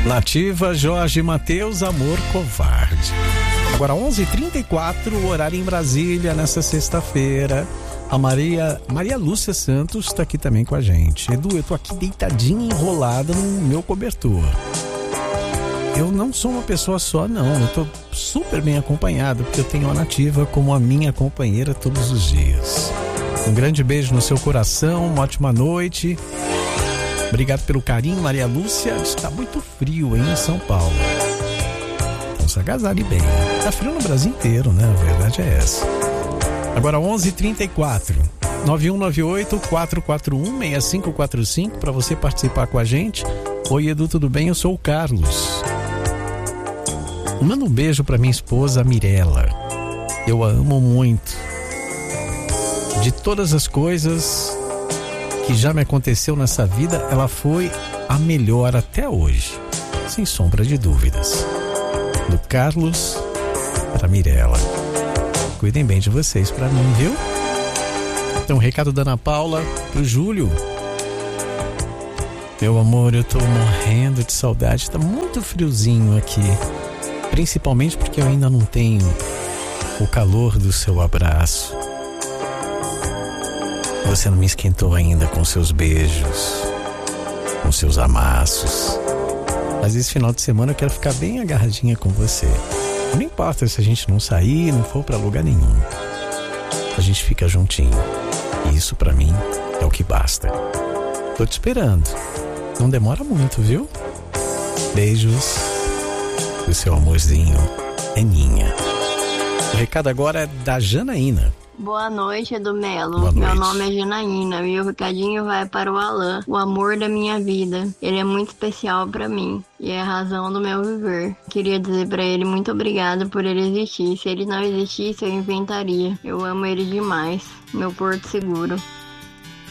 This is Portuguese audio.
Nativa, Jorge Mateus, Amor Covarde. Agora 11h34, horário em Brasília, nessa sexta-feira. A Maria Lúcia Santos está aqui também com a gente. Edu, eu tô aqui deitadinha, enrolada no meu cobertor. Eu não sou uma pessoa só, não. Eu tô super bem acompanhado, porque eu tenho a Nativa como a minha companheira todos os dias. Um grande beijo no seu coração, uma ótima noite. Obrigado pelo carinho, Maria Lúcia. Está muito frio, hein, em São Paulo. Então se agasalhe bem. Tá frio no Brasil inteiro, né? A verdade é essa. Agora 11h34. 9198-441-6545 para você participar com a gente. Oi, Edu, tudo bem? Eu sou o Carlos. Manda um beijo para minha esposa, Mirella. Eu a amo muito. De todas as coisas que já me aconteceu nessa vida, ela foi a melhor até hoje, sem sombra de dúvidas. Do Carlos para Mirella. Cuidem bem de vocês para mim, viu? Então, um recado da Ana Paula pro Júlio. Meu amor, eu tô morrendo de saudade, tá muito friozinho aqui, principalmente porque eu ainda não tenho o calor do seu abraço. Você não me esquentou ainda com seus beijos, com seus amassos. Mas esse final de semana eu quero ficar bem agarradinha com você. Não importa se a gente não sair, não for pra lugar nenhum. A gente fica juntinho. E isso pra mim é o que basta. Tô te esperando. Não demora muito, viu? Beijos. O seu amorzinho é Ninha. O recado agora é da Janaína. Boa noite, Edu Melo. Boa noite. Meu nome é Janaína e o recadinho vai para o Alan, o amor da minha vida. Ele é muito especial para mim e é a razão do meu viver. Queria dizer para ele muito obrigada por ele existir. Se ele não existisse, eu inventaria. Eu amo ele demais. Meu porto seguro.